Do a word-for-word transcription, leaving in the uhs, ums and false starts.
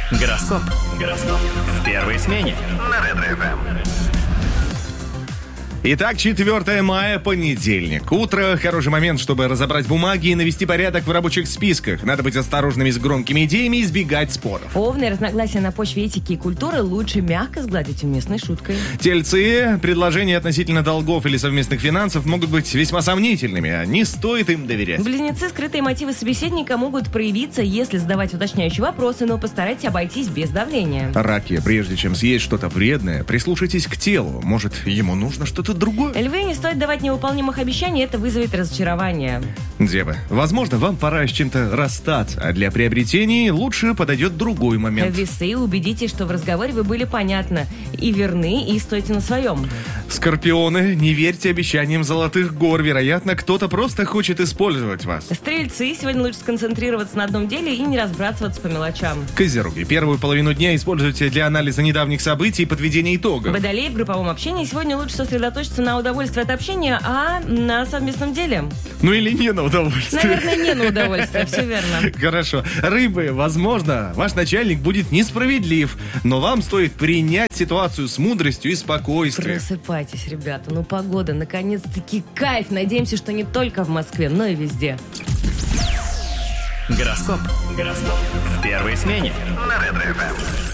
Гороскоп. Гороскоп. В первой смене. На Ретро-эф эм. Итак, четвёртое мая, понедельник. Утро – хороший момент, чтобы разобрать бумаги и навести порядок в рабочих списках. Надо быть осторожными с громкими идеями и избегать споров. Овны, разногласия на почве этики и культуры лучше мягко сгладить уместной шуткой. Тельцы, предложения относительно долгов или совместных финансов могут быть весьма сомнительными, а не стоит им доверять. Близнецы, скрытые мотивы собеседника могут проявиться, если задавать уточняющие вопросы, но постарайтесь обойтись без давления. Раки, прежде чем съесть что-то вредное, прислушайтесь к телу. Может, ему нужно что-то другое? Львы, не стоит давать невыполнимых обещаний, это вызовет разочарование. Девы, возможно, вам пора с чем-то расстаться, а для приобретений лучше подойдет другой момент. Весы, убедитесь, что в разговоре вы были понятны и верны, и стойте на своем. Скорпионы, не верьте обещаниям золотых гор. Вероятно, кто-то просто хочет использовать вас. Стрельцы, сегодня лучше сконцентрироваться на одном деле и не разбрасываться по мелочам. Козероги, первую половину дня используйте для анализа недавних событий и подведения итогов. Водолеи, в групповом общении сегодня лучше сосредоточиться на удовольствии от общения, а на совместном деле. Ну или не на удовольствие. Наверное, не на удовольствие, все верно. Хорошо. Рыбы, возможно, ваш начальник будет несправедлив, но вам стоит принять ситуацию с мудростью и спокойствием. Просыпайтесь, ребята, ну погода, наконец-таки кайф. Надеемся, что не только в Москве, но и везде. Гороскоп. Гороскоп. В первой смене. На Ретро-эф эм.